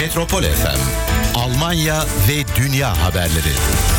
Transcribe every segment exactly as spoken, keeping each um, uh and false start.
Metropol F M, Almanya ve dünya haberleri.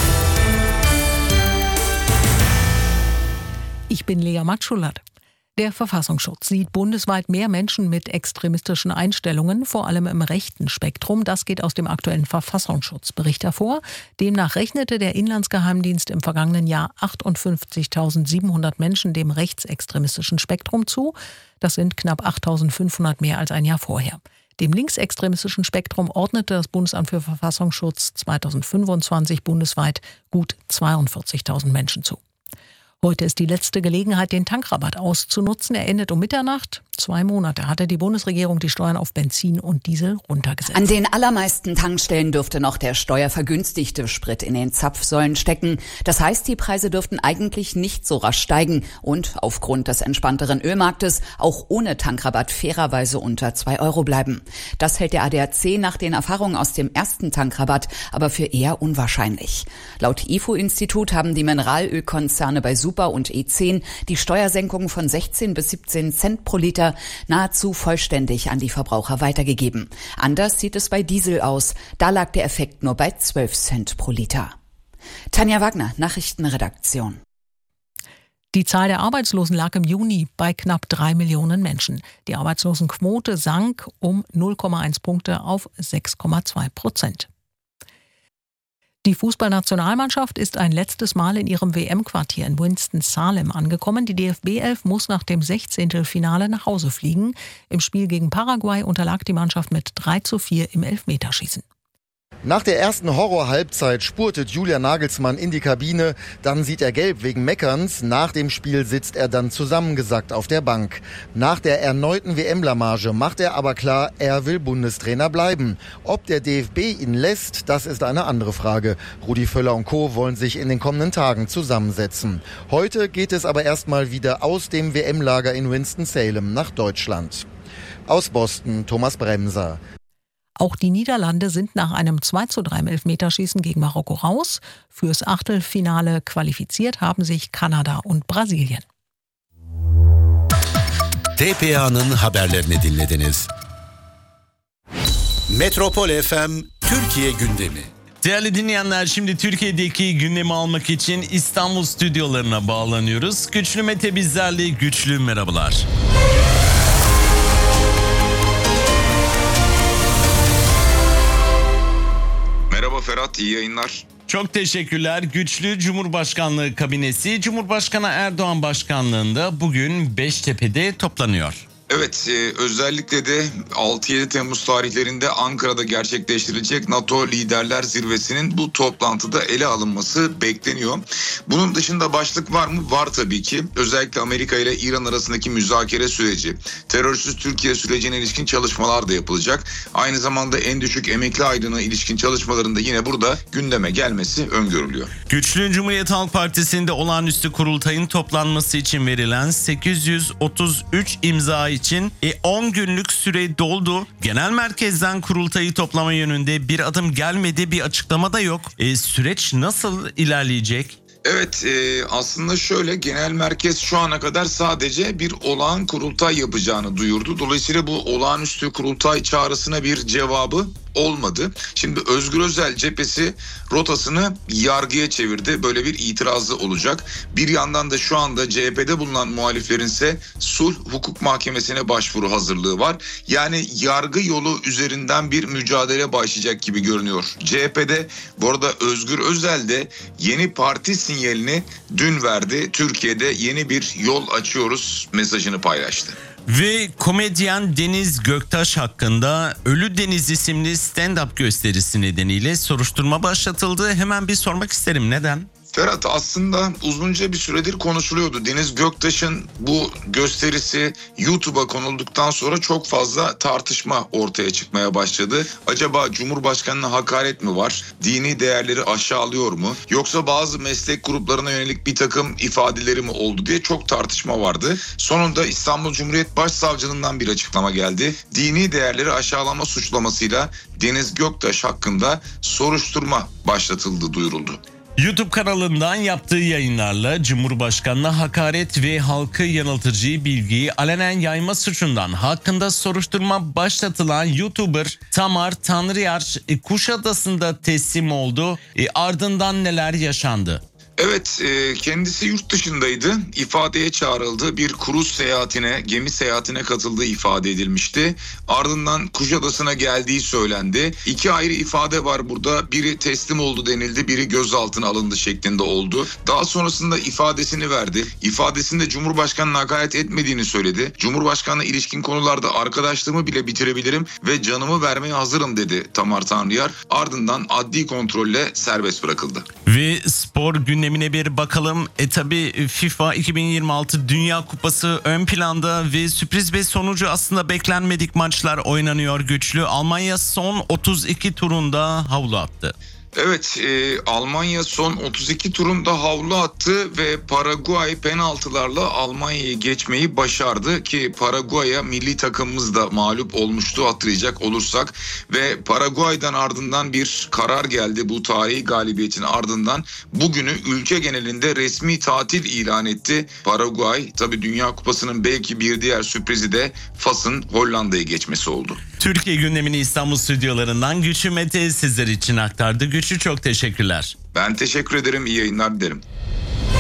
Ich bin Lea Matschulat. Der Verfassungsschutz sieht bundesweit mehr Menschen mit extremistischen Einstellungen, vor allem im rechten Spektrum. Das geht aus dem aktuellen Verfassungsschutzbericht hervor. Demnach rechnete der Inlandsgeheimdienst im vergangenen Jahr achtundfünfzigtausendsiebenhundert Menschen dem rechtsextremistischen Spektrum zu. Das sind knapp achttausendfünfhundert mehr als ein Jahr vorher. Dem linksextremistischen Spektrum ordnete das Bundesamt für Verfassungsschutz zweitausendfünfundzwanzig bundesweit gut zweiundvierzigtausend Menschen zu. Heute ist die letzte Gelegenheit, den Tankrabatt auszunutzen. Er endet um Mitternacht. Zwei Monate hatte die Bundesregierung die Steuern auf Benzin und Diesel runtergesetzt. An den allermeisten Tankstellen dürfte noch der steuervergünstigte Sprit in den Zapfsäulen stecken. Das heißt, die Preise dürften eigentlich nicht so rasch steigen und aufgrund des entspannteren Ölmarktes auch ohne Tankrabatt fairerweise unter zwei Euro bleiben. Das hält der A D A C nach den Erfahrungen aus dem ersten Tankrabatt aber für eher unwahrscheinlich. Laut I F O-Institut haben die Mineralölkonzerne bei Super und E zehn die Steuersenkung von sechzehn bis siebzehn Cent pro Liter nahezu vollständig an die Verbraucher weitergegeben. Anders sieht es bei Diesel aus. Da lag der Effekt nur bei zwölf Cent pro Liter. Tanja Wagner, Nachrichtenredaktion. Die Zahl der Arbeitslosen lag im Juni bei knapp drei Millionen Menschen. Die Arbeitslosenquote sank um null Komma eins Punkte auf sechs Komma zwei Prozent. Die Fußballnationalmannschaft ist ein letztes Mal in ihrem W M-Quartier in Winston-Salem angekommen. Die D F B-Elf muss nach dem Sechzehntelfinale nach Hause fliegen. Im Spiel gegen Paraguay unterlag die Mannschaft mit drei zu vier im Elfmeterschießen. Nach der ersten Horror-Halbzeit spurtet Julian Nagelsmann in die Kabine. Dann sieht er gelb wegen Meckerns. Nach dem Spiel sitzt er dann zusammengesackt auf der Bank. Nach der erneuten W M-Blamage macht er aber klar, er will Bundestrainer bleiben. Ob der D F B ihn lässt, das ist eine andere Frage. Rudi Völler und Co. wollen sich in den kommenden Tagen zusammensetzen. Heute geht es aber erstmal wieder aus dem W M-Lager in Winston-Salem nach Deutschland. Aus Boston, Thomas Bremser. Auch die Niederlande sind nach einem zwei zu drei im Elfmeterschießen gegen Marokko raus. Fürs Achtelfinale qualifiziert haben sich Kanada und Brasilien. T P A'nın haberlerini dinlediniz. Metropol F M Türkiye gündemi. Değerli dinleyenler, şimdi Türkiye'deki gündemi almak için İstanbul stüdyolarına bağlanıyoruz. Güçlü Mete bizlerle. Güçlü merhabalar. Merhaba Ferhat, iyi yayınlar. Çok teşekkürler. Güçlü Cumhurbaşkanlığı kabinesi Cumhurbaşkanı Erdoğan başkanlığında bugün Beştepe'de toplanıyor. Evet, e, özellikle de altı yedi Temmuz tarihlerinde Ankara'da gerçekleştirilecek NATO Liderler Zirvesi'nin bu toplantıda ele alınması bekleniyor. Bunun dışında başlık var mı? Var tabii ki. Özellikle Amerika ile İran arasındaki müzakere süreci, terörsüz Türkiye sürecine ilişkin çalışmalar da yapılacak. Aynı zamanda en düşük emekli aylığına ilişkin çalışmaların da yine burada gündeme gelmesi öngörülüyor. Güçlü Cumhuriyet Halk Partisi'nde olağanüstü kurultayın toplanması için verilen sekiz yüz otuz üç imza için on günlük süre doldu. Genel merkezden kurultayı toplama yönünde bir adım gelmedi, bir açıklama da yok. E, süreç nasıl ilerleyecek? Evet, e, aslında şöyle, genel merkez şu ana kadar sadece bir olağan kurultay yapacağını duyurdu. Dolayısıyla bu olağanüstü kurultay çağrısına bir cevabı olmadı. Şimdi Özgür Özel cephesi rotasını yargıya çevirdi. Böyle bir itirazı olacak. Bir yandan da şu anda C H P'de bulunan muhaliflerin ise sulh hukuk mahkemesine başvuru hazırlığı var. Yani yargı yolu üzerinden bir mücadele başlayacak gibi görünüyor C H P'de. Bu arada Özgür Özel de yeni parti sinyalini dün verdi. Türkiye'de yeni bir yol açıyoruz mesajını paylaştı. Ve komedyen Deniz Göktaş hakkında Ölü Deniz isimli stand-up gösterisi nedeniyle soruşturma başlatıldı. Hemen bir sormak isterim, neden? Ferhat, aslında uzunca bir süredir konuşuluyordu. Deniz Göktaş'ın bu gösterisi YouTube'a konulduktan sonra çok fazla tartışma ortaya çıkmaya başladı. Acaba Cumhurbaşkanı'na hakaret mi var? Dini değerleri aşağılıyor mu? Yoksa bazı meslek gruplarına yönelik bir takım ifadeleri mi oldu diye çok tartışma vardı. Sonunda İstanbul Cumhuriyet Başsavcılığından bir açıklama geldi. Dini değerleri aşağılama suçlamasıyla Deniz Göktaş hakkında soruşturma başlatıldı duyuruldu. YouTube kanalından yaptığı yayınlarla Cumhurbaşkanı'na hakaret ve halkı yanıltıcı bilgiyi alenen yayma suçundan hakkında soruşturma başlatılan YouTuber Tamar Tanrıyar Kuşadası'nda teslim oldu. E, ardından neler yaşandı? Evet, kendisi yurt dışındaydı. İfadeye çağrıldı. Bir kruz seyahatine, gemi seyahatine katıldığı ifade edilmişti. Ardından Kuşadası'na geldiği söylendi. İki ayrı ifade var burada. Biri teslim oldu denildi, biri gözaltına alındı şeklinde oldu. Daha sonrasında ifadesini verdi. İfadesinde Cumhurbaşkanı'na hakaret etmediğini söyledi. Cumhurbaşkanı'na ilişkin konularda arkadaşlığımı bile bitirebilirim ve canımı vermeye hazırım dedi Tamar Tanrıyar. Ardından adli kontrolle serbest bırakıldı. Ve spor gündemine bir bakalım. E tabi FIFA iki bin yirmi altı Dünya Kupası ön planda ve sürpriz bir sonucu aslında beklenmedik maçlar oynanıyor güçlü. Almanya son otuz iki turunda havlu attı. Evet, e, Almanya son otuz iki turunda havlu attı ve Paraguay penaltılarla Almanya'yı geçmeyi başardı ki Paraguay'a milli takımımız da mağlup olmuştu hatırlayacak olursak ve Paraguay'dan ardından bir karar geldi bu tarihi galibiyetin ardından bugünü ülke genelinde resmi tatil ilan etti Paraguay. Tabii Dünya Kupası'nın belki bir diğer sürprizi de Fas'ın Hollanda'yı geçmesi oldu. Türkiye gündemini İstanbul stüdyolarından Güçlü Mete sizler için aktardı. Güçlü, çok teşekkürler. Ben teşekkür ederim. İyi yayınlar dilerim.